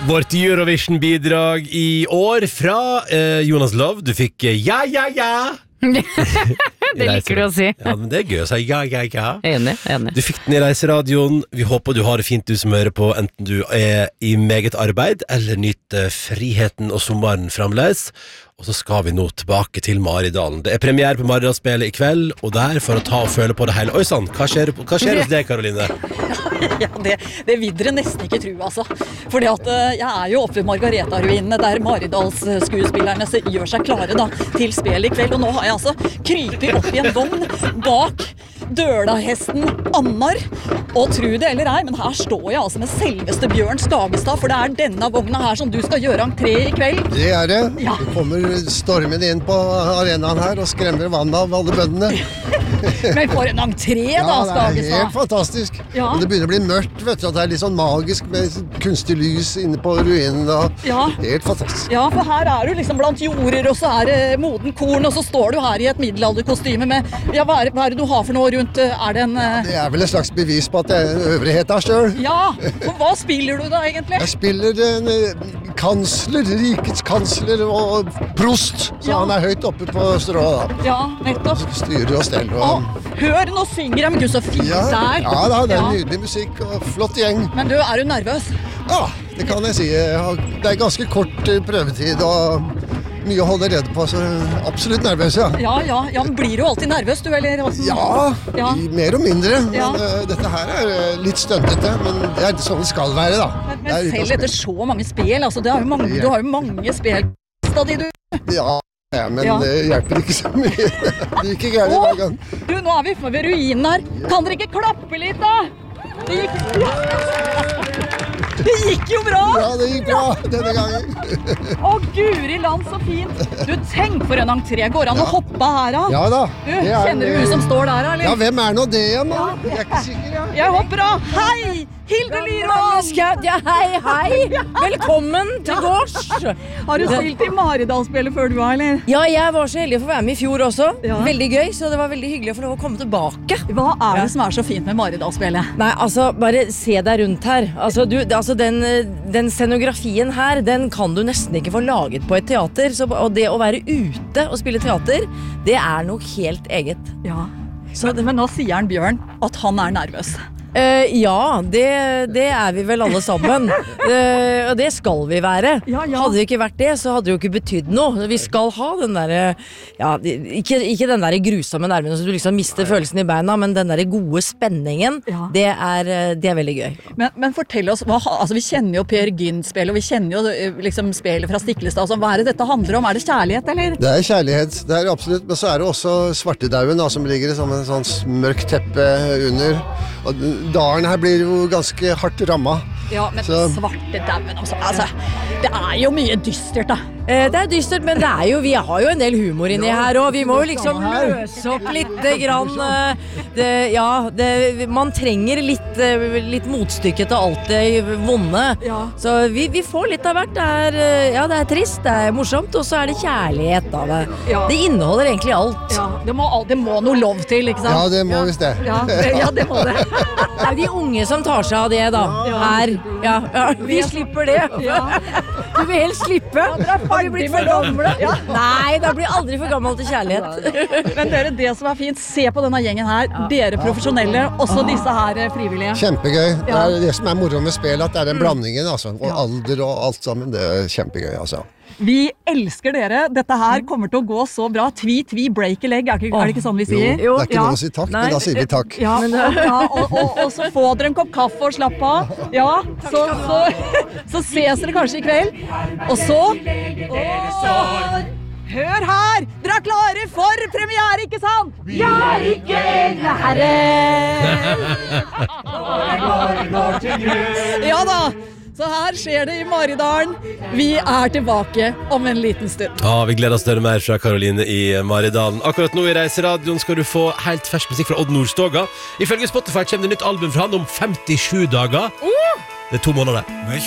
Vårt Eurovision-bidrag I år fra Jonas Love. Du fikk ja. Det liker du å si. Ja, men det gøy å si ja. Enig. Du fikk den I Reiseradioen. Vi håper du har det fint, du som hører på, enten du I meget arbeid eller nyter friheten og sommeren fremdeles. Og så skal vi nå tilbake til Maridalen. Det premiere på Maridalsspillet I kveld, og der for å ta og føle på det hele. Oi sann, hva skjer hos deg, Karoline? Ja, det vil dere nesten ikke tro, altså. Fordi at jeg jo oppe I Margareta-ruinene, der Maridals-skuespillerne gjør seg klare da, til spill I kveld. Og nå har jeg altså krypet opp I en vogn bak Dølahesten Annar. Og tro det eller ei, men her står jeg altså med selveste Bjørn Skagestad, for det denne vogna her som du skal gjøre entré I kveld. Det det. Ja. Du kommer stormende inn på arenaen her og skremmer vann av alle bøndene. Men for en entré da, Skagestad. Ja, det helt fantastisk. Ja. Og det begynner å bli mørkt, vet du, at det litt sånn magisk med kunstig lys inne på ruinen. Ja. Helt fantastisk. Ja, for her du liksom blant jorder, og så det moden korn, og så står du her I et middelalderkostyme med, ja, hva det du har for noe rundt, det en... Det vel et slags bevis på at det en øvrighet av selv. Ja, og hva spiller du da egentlig? Jeg spiller en kansler, rikets kansler og prost, så Ja. han høyt oppe på strået da. Ja, nettopp. Styrer og steller. Hør, nå synger de, Gud, så fint Ja, der. ja da, det nydelig musikk og flott gjeng. Men du, du nervøs? Ja, det kan jeg si. Det ganske kort prøvetid og mye å holde rede på, så absolutt nervøs, ja. Ja, men blir du alltid nervøs, du, eller? Ja, mer og mindre. Ja. Men dette her litt støntete, men det sånn det skal være, da. Men selv etter så mange spill, altså, det jo mange, du har jo mange spill stadig, du. Ja, men Ja. det hjelper ikke så mye. Det gikk ikke gærent hver gang. Du, nå vi ved ruinen her. Kan dere ikke klappe litt, da? Det gikk jo bra! Ja, det gikk bra denne gangen. Å, Guri land, så fint! Du, tenk for en entré. Går an å hoppe her, da? Ja da. Du, kjenner du hun som står der, eller? Ja, hvem nå det igjen, da? Jeg ikke sikker, ja. Jeg hopper av. Hei! Hilde Lyron! Ja, hei! Velkommen til gårds! Har du stilt I Maridalsspillet før du eller? Ja, jeg var så heldig å få være med I fjor også. Ja. Veldig gøy, så det var veldig hyggelig å få lov å komme tilbake. Hva det som så fint med Maridalsspillet? Nei, altså, bare se deg rundt her. Altså, den scenografien her, den kan du nesten ikke få laget på et teater. Og det å være ute og spille teater, det noe helt eget. Ja. Men nå sier han Bjørn at han nervøs. Ja, det vi vel alle sammen. Og det skal vi være. Ja. Hadde det ikke vært det, så hadde det jo ikke betydd noe. Vi skal ha den der, ja, ikke den der grusomme nerven, så du liksom mister følelsen I beina, men den der gode spenningen, Ja. det veldig gøy. Men fortell oss, altså vi kjenner jo Per Gynt-spillet, og vi kjenner jo liksom spillet fra Stiklestad. Så hva det dette handler om? Det kjærlighet, eller? Det kjærlighet, det absolutt, men så det også svartedauen da, som ligger som en sånn mørk teppe under. Og dalen her blir jo ganske hardt rammet. Ja, men Så- svartedauen også. Altså, det jo mye dystert, da. Det dystert, men vi har jo en del humor inni her, og vi må jo liksom løse opp litt grann. Man trenger litt motstykke til alt det vonde. Ja. Så vi får litt av hvert. Det trist, det morsomt, og så det kjærlighet av det. Ja. Det inneholder egentlig alt. Ja, det må noe lov til, ikke sant? Ja, det må visst det. Ja, det må det. Det jo de unge som tar seg av det da, her. Ja, vi slipper det. Ja. Du vil helst slippe. Har vi blitt for gamle? Ja. Nei, det blir aldri for gammel til kjærlighet. Men dere, det som fint, se på denne gjengen her. Dere profesjonelle, også disse her frivillige. Kjempegøy. Ja. Det det som moro med spill, at det den blandingen, altså. Og alder og alt sammen, det kjempegøy, altså. Vi elsker dere. Dette her kommer til å gå så bra. Tvi, break a leg. Det ikke sånn vi sier? Jo, det ikke lov å si takk, men da sier vi takk. Ja, og så få dere en kopp kaffe og slapp av. Ja, så ses dere kanskje I kveld. Og så hør her! Dere klare for premiere, ikke sant? Ja, ikke egne herre! Ja da, så her skjer det I Maridalen. Vi tilbake om en liten stund. Ja, vi gleder oss til mer fra Karoline I Maridalen. Akkurat nå I Reiseradioen skal du få helt fersk musikk fra Odd Nordstoga. Ifølge Spotify kommer det nytt album fra han om 57 dager. Det 2 måneder.